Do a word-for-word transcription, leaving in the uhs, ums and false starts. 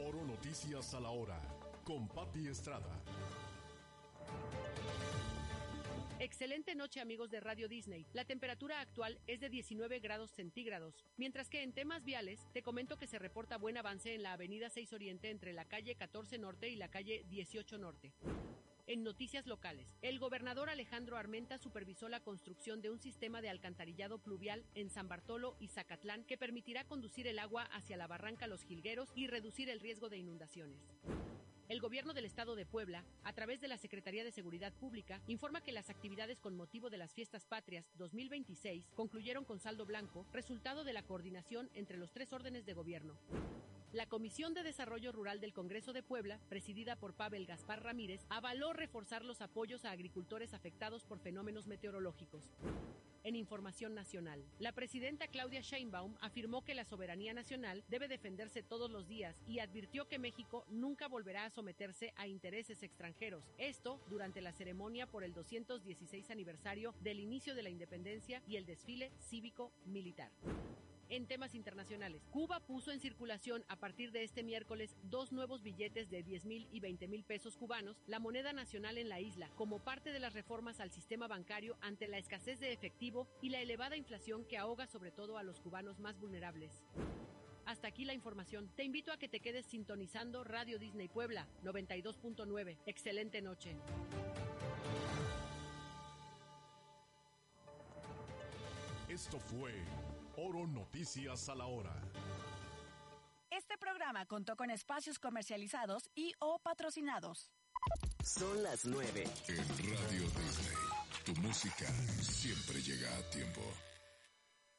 Oro Noticias a la hora, con Pati Estrada. Excelente noche, amigos de Radio Disney. La temperatura actual es de diecinueve grados centígrados, mientras que en temas viales te comento que se reporta buen avance en la avenida seis Oriente entre la calle catorce Norte y la calle dieciocho Norte. En noticias locales, el gobernador Alejandro Armenta supervisó la construcción de un sistema de alcantarillado pluvial en San Bartolo y Zacatlán que permitirá conducir el agua hacia la barranca Los Jilgueros y reducir el riesgo de inundaciones. El gobierno del estado de Puebla, a través de la Secretaría de Seguridad Pública, informa que las actividades con motivo de las Fiestas Patrias dos mil veintiséis concluyeron con saldo blanco, resultado de la coordinación entre los tres órdenes de gobierno. La Comisión de Desarrollo Rural del Congreso de Puebla, presidida por Pavel Gaspar Ramírez, avaló reforzar los apoyos a agricultores afectados por fenómenos meteorológicos. En información nacional, la presidenta Claudia Sheinbaum afirmó que la soberanía nacional debe defenderse todos los días y advirtió que México nunca volverá a someterse a intereses extranjeros. Esto durante la ceremonia por el doscientos dieciséis aniversario del inicio de la independencia y el desfile cívico-militar. En temas internacionales, Cuba puso en circulación a partir de este miércoles dos nuevos billetes de diez mil y veinte mil pesos cubanos, la moneda nacional en la isla, como parte de las reformas al sistema bancario ante la escasez de efectivo y la elevada inflación que ahoga sobre todo a los cubanos más vulnerables. Hasta aquí la información. Te invito a que te quedes sintonizando Radio Disney Puebla noventa y dos punto nueve. Excelente noche. Esto fue Oro Noticias a la hora. Este programa contó con espacios comercializados y o patrocinados. Son las nueve. En Radio Disney, tu música siempre llega a tiempo.